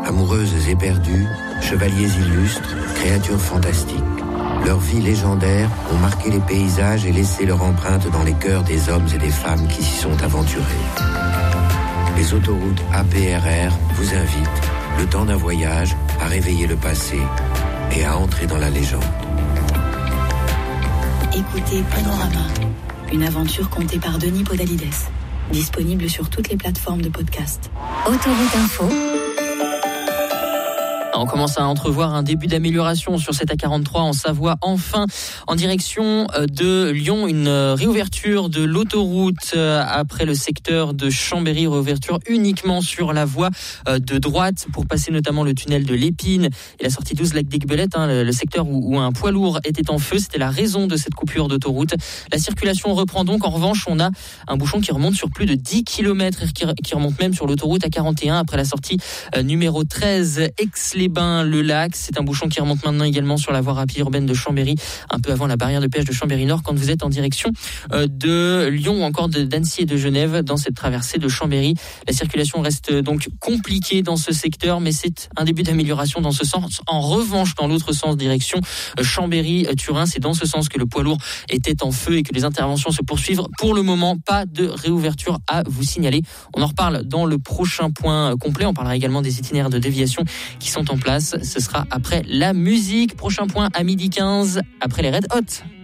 Amoureuses éperdues, chevaliers illustres, créatures fantastiques. Leurs vies légendaires ont marqué les paysages et laissé leur empreinte dans les cœurs des hommes et des femmes qui s'y sont aventurés. Les autoroutes APRR vous invitent, le temps d'un voyage, à réveiller le passé et à entrer dans la légende. Écoutez Panorama, une aventure contée par Denis Podalides. Disponible sur toutes les plateformes de podcast. Autoroute Info. On commence à entrevoir un début d'amélioration sur cette A43 en Savoie. Enfin, en direction de Lyon, une réouverture de l'autoroute après le secteur de Chambéry, réouverture uniquement sur la voie de droite pour passer notamment le tunnel de l'Épine et la sortie 12 lac d'Aiguebelette, le secteur où un poids lourd était en feu. C'était la raison de cette coupure d'autoroute. La circulation reprend donc. En revanche, on a un bouchon qui remonte sur plus de 10 km et qui remonte même sur l'autoroute A41 après la sortie numéro 13 Aix-les-Bains-le-Lac. C'est un bouchon qui remonte maintenant également sur la voie rapide urbaine de Chambéry, un peu avant la barrière de péage de Chambéry-Nord quand vous êtes en direction de Lyon ou encore d'Annecy et de Genève dans cette traversée de Chambéry. La circulation reste donc compliquée dans ce secteur, mais c'est un début d'amélioration dans ce sens. En revanche, dans l'autre sens, direction Chambéry-Turin, c'est dans ce sens que le poids lourd était en feu et que les interventions se poursuivent. Pour le moment, pas de réouverture à vous signaler. On en reparle dans le prochain point complet. On parlera également des itinéraires de déviation qui sont en place. Ce sera après la musique. Prochain point à 12h15, après les Red Hot.